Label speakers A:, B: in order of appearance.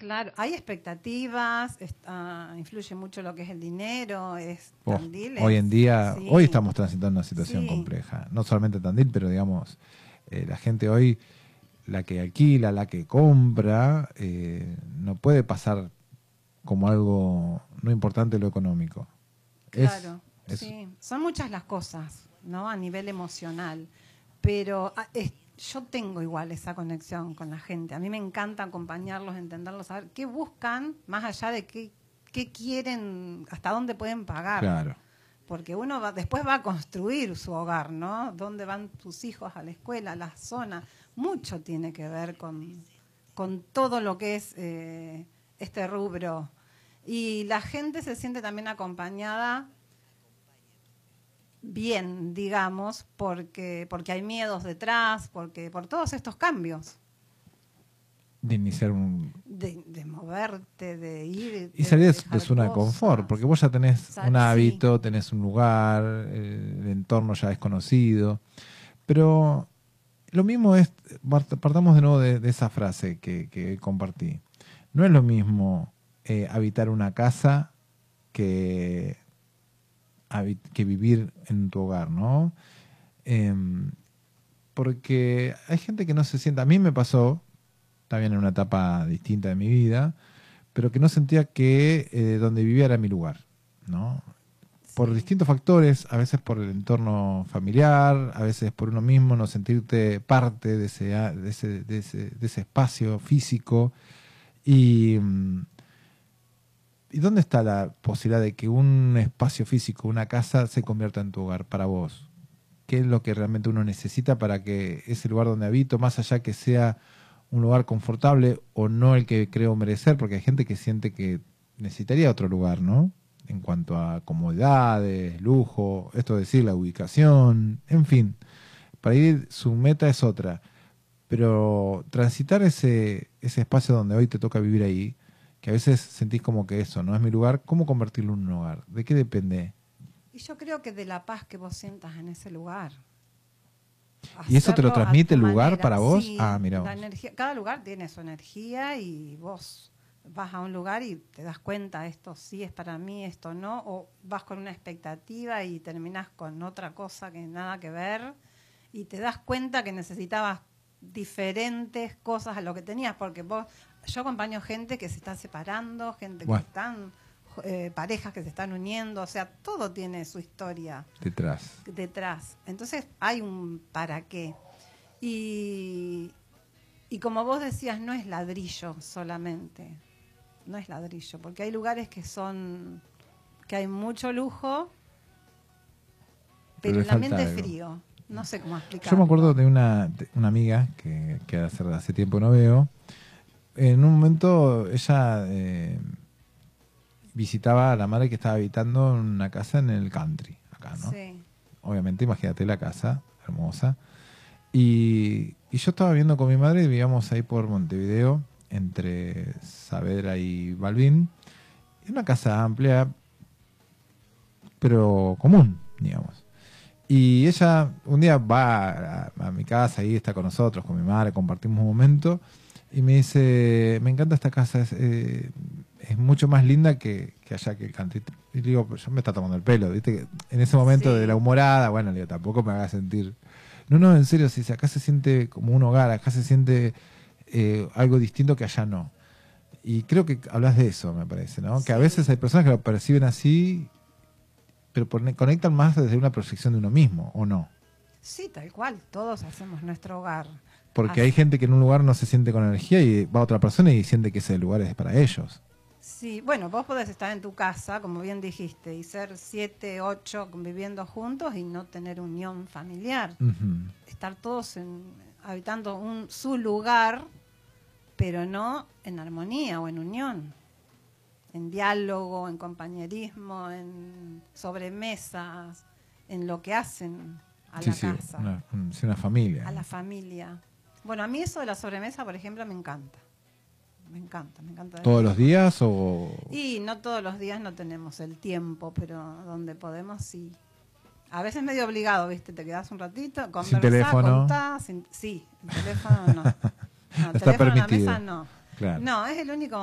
A: Claro, hay expectativas, influye mucho lo que es el dinero, Tandil
B: hoy en día,
A: sí.
B: hoy estamos transitando una situación
A: Sí.
B: compleja, no solamente Tandil, pero digamos, la gente hoy, la que alquila, la que compra, no puede pasar como algo no importante lo económico.
A: Claro, sí, son muchas las cosas, ¿no? A nivel emocional, pero yo tengo igual esa conexión con la gente. A mí me encanta acompañarlos, entenderlos, saber qué buscan, más allá de qué quieren, hasta dónde pueden pagar.
B: Claro.
A: Porque uno después va a construir su hogar, ¿no? Dónde van tus hijos a la escuela, la zona. Mucho tiene que ver con todo lo que es este rubro. Y la gente se siente también acompañada bien, digamos, porque hay miedos detrás, por todos estos cambios.
B: De iniciar
A: de moverte, de ir.
B: Y salir de zona de confort, porque vos ya tenés un hábito, tenés un lugar, el entorno ya es conocido. Pero lo mismo es, partamos de nuevo de esa frase que compartí. No es lo mismo habitar una casa que vivir en tu hogar, ¿no? Porque hay gente que no se sienta, a mí me pasó, también en una etapa distinta de mi vida, pero que no sentía que donde vivía era mi lugar, ¿no? Por distintos factores, a veces por el entorno familiar, a veces por uno mismo, no sentirte parte de ese espacio físico. ¿Y dónde está la posibilidad de que un espacio físico, una casa, se convierta en tu hogar para vos? ¿Qué es lo que realmente uno necesita para que ese lugar donde habito, más allá que sea un lugar confortable o no el que creo merecer, porque hay gente que siente que necesitaría otro lugar, ¿no? En cuanto a comodidades, lujo, esto de decir, la ubicación, en fin. Para ir, su meta es otra. Pero transitar ese espacio donde hoy te toca vivir ahí, que a veces sentís como que eso no es mi lugar, ¿cómo convertirlo en un hogar? ¿De qué depende?
A: Y yo creo que de la paz que vos sientas en ese lugar.
B: ¿Y eso te lo transmite el lugar
A: manera.
B: para vos?
A: Sí,
B: Mira vos.
A: Cada lugar tiene su energía y vos vas a un lugar y te das cuenta, esto sí es para mí, esto no, o vas con una expectativa y terminás con otra cosa que nada que ver y te das cuenta que necesitabas diferentes cosas a lo que tenías, porque yo acompaño gente que se está separando, gente que están... parejas que se están uniendo, o sea, todo tiene su historia detrás. Entonces hay un para qué. Y como vos decías, no es ladrillo solamente, no es ladrillo, porque hay lugares que hay mucho lujo, pero el ambiente es frío. No sé cómo explicarlo.
B: Yo me acuerdo de una amiga que hace tiempo no veo. En un momento ella visitaba a la madre que estaba habitando en una casa en el country, acá, ¿no?
A: Sí.
B: Obviamente, imagínate la casa, hermosa. Y yo estaba viendo con mi madre, vivíamos ahí por Montevideo, entre Saavedra y Balbín. Una casa amplia, pero común, digamos. Y ella un día va a mi casa, ahí está con nosotros, con mi madre, compartimos un momento, y me dice, me encanta esta casa, es mucho más linda que allá que el country. Y le digo, yo me está tomando el pelo, ¿viste? Que en ese momento de la humorada, bueno, le digo, tampoco me haga sentir... No, en serio, si acá se siente como un hogar, acá se siente algo distinto que allá no. Y creo que hablas de eso, me parece, ¿no? Sí. Que a veces hay personas que lo perciben así, pero conectan más desde una proyección de uno mismo, ¿o no?
A: Sí, tal cual, todos hacemos nuestro hogar.
B: Porque hay gente que en un lugar no se siente con energía y va a otra persona y siente que ese lugar es para ellos.
A: Sí, bueno, vos podés estar en tu casa, como bien dijiste, y ser 7, 8 conviviendo juntos y no tener unión familiar.
B: Uh-huh.
A: Estar todos habitando su lugar, pero no en armonía o en unión. En diálogo, en compañerismo, en sobremesas, en lo que hacen a la casa.
B: Una familia.
A: A la familia. Bueno, a mí eso de la sobremesa, por ejemplo, me encanta. Me encanta.
B: ¿Todos los días o...?
A: Y no todos los días no tenemos el tiempo, pero donde podemos sí. A veces medio obligado, ¿viste? Te quedás un ratito, conversás,
B: sin teléfono.
A: Contás, sí, el teléfono no.
B: Está permitido.
A: En la mesa no.
B: Claro.
A: No, es el único